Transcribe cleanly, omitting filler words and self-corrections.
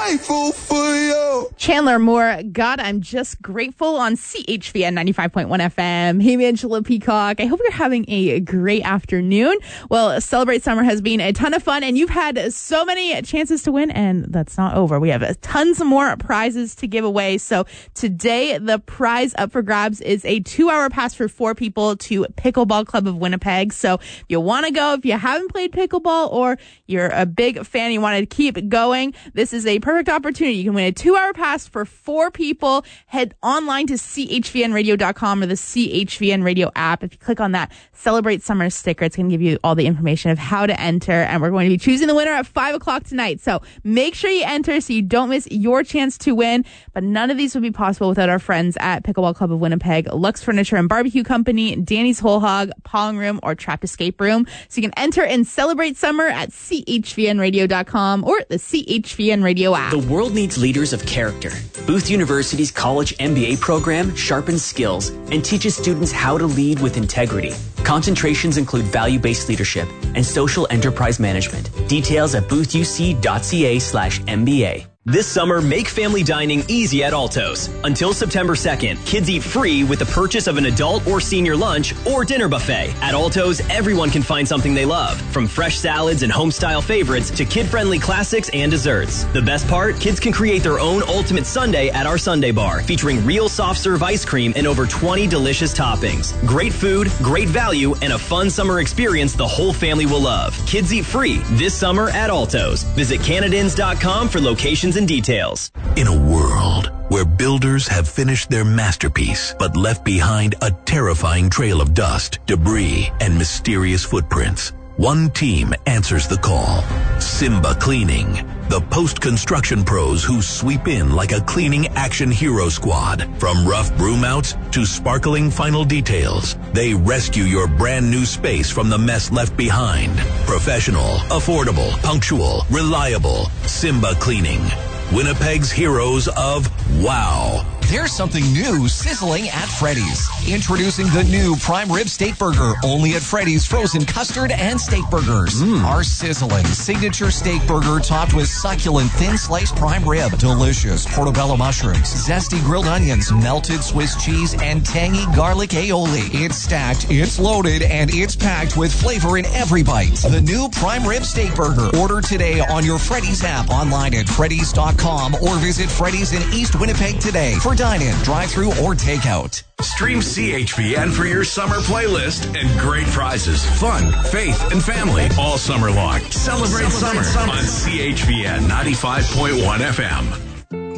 grateful for you. Chandler Moore, God, I'm just grateful on CHVN 95.1 FM. Hey, Angela Peacock. I hope you're having a great afternoon. Well, Celebrate Summer has been a ton of fun, and you've had so many chances to win, and that's not over. We have tons more prizes to give away. So today, the prize up for grabs is a 2-hour pass for 4 people to Pickleball Club of Winnipeg. So if you want to go, if you haven't played pickleball or you're a big fan, you want to keep going, this is a perfect opportunity. You can win a 2-hour pass for 4 people. Head online to chvnradio.com or the CHVN Radio app. If you click on that Celebrate Summer sticker, it's going to give you all the information of how to enter. And we're going to be choosing the winner at 5 o'clock tonight. So make sure you enter so you don't miss your chance to win. But none of these would be possible without our friends at Pickleball Club of Winnipeg, Lux Furniture and Barbecue Company, Danny's Whole Hog, Pong Room, or Trapped Escape Room. So you can enter and celebrate summer at chvnradio.com or the CHVN Radio app. The world needs leaders of character. Booth University's college MBA program sharpens skills and teaches students how to lead with integrity. Concentrations include value-based leadership and social enterprise management. Details at boothUC.ca/MBA. This summer, make family dining easy at Alto's. Until September 2nd, kids eat free with the purchase of an adult or senior lunch or dinner buffet. At Alto's, everyone can find something they love, from fresh salads and home-style favorites to kid-friendly classics and desserts. The best part? Kids can create their own ultimate sundae at our Sundae Bar, featuring real soft-serve ice cream and over 20 delicious toppings. Great food, great value, and a fun summer experience the whole family will love. Kids eat free this summer at Alto's. Visit Canadins.com for locations and details. In a world where builders have finished their masterpiece but left behind a terrifying trail of dust, debris, and mysterious footprints, one team answers the call. Simba Cleaning. The post-construction pros who sweep in like a cleaning action hero squad. From rough broom outs to sparkling final details, they rescue your brand new space from the mess left behind. Professional, affordable, punctual, reliable. Simba Cleaning. Winnipeg's heroes of wow. There's something new sizzling at Freddy's. Introducing the new Prime Rib Steak Burger, only at Freddy's Frozen Custard and Steak Burgers. Our sizzling signature steak burger topped with succulent thin sliced prime rib, delicious portobello mushrooms, zesty grilled onions, melted Swiss cheese, and tangy garlic aioli. It's stacked, it's loaded, and it's packed with flavor in every bite. The new Prime Rib Steak Burger. Order today on your Freddy's app, online at freddys.com, or visit Freddy's in East Winnipeg today for dine-in, drive-thru, or takeout. Stream CHVN for your summer playlist and great prizes, fun, faith, and family all summer long. Celebrate summer on CHVN 95.1 FM.